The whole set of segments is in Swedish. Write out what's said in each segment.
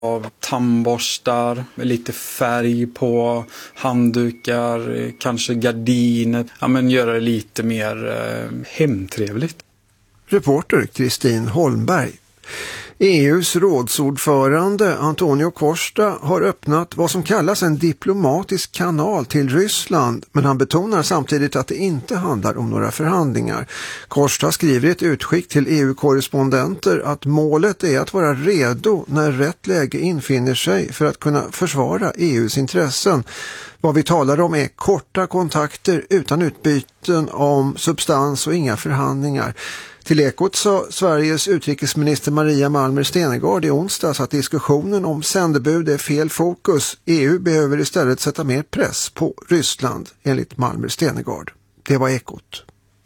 av tandborstar med lite färg på, handdukar, kanske gardiner. Ja, men göra det lite mer hemtrevligt. Reporter Kristin Holmberg. EUs rådsordförande Antonio Costa har öppnat vad som kallas en diplomatisk kanal till Ryssland, men han betonar samtidigt att det inte handlar om några förhandlingar. Costa skriver i ett utskick till EU-korrespondenter att målet är att vara redo när rätt läge infinner sig för att kunna försvara EUs intressen. Vad vi talar om är korta kontakter utan utbyten om substans och inga förhandlingar. Till Ekot sa Sveriges utrikesminister Maria Malmer Stenergard i onsdags att diskussionen om sändebud är fel fokus. EU behöver istället sätta mer press på Ryssland, enligt Malmer Stenergard. Det var Ekot.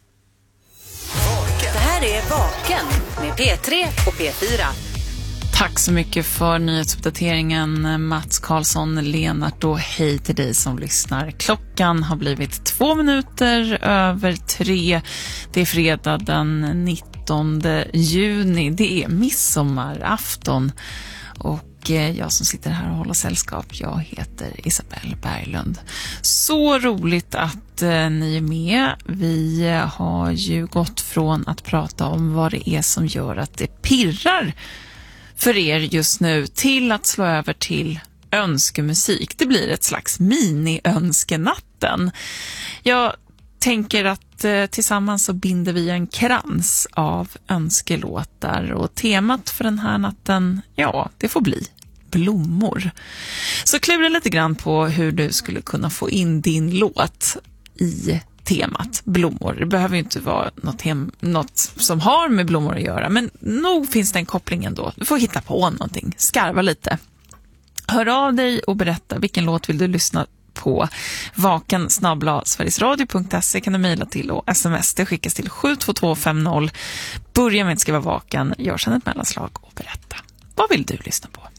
Det här är Vaken med P3 och P4. Tack så mycket för nyhetsuppdateringen, Mats Karlsson, Lennart, och hej till dig som lyssnar. Klockan har blivit 2 minuter över 3. Det är fredag den 19 juni. Det är midsommarafton och jag som sitter här och håller sällskap, jag heter Isabelle Berglund. Så roligt att ni är med. Vi har ju gått från att prata om vad det är som gör att det pirrar för er just nu till att slå över till önskemusik. Det blir ett slags mini-önskenatten. Jag tänker att tillsammans så binder vi en krans av önskelåtar, och temat för den här natten, ja, det får bli blommor. Så klura lite grann på hur du skulle kunna få in din låt i temat blommor. Det behöver ju inte vara något som har med blommor att göra, men nog finns det en koppling ändå. Du får hitta på någonting, skarva lite. Hör av dig och berätta vilken låt vill du lyssna på. vaken@sverigesradio.se kan du mejla till, och sms det skickas till 72250. Börja med att skriva vaken, gör sedan ett mellanslag och berätta. Vad vill du lyssna på?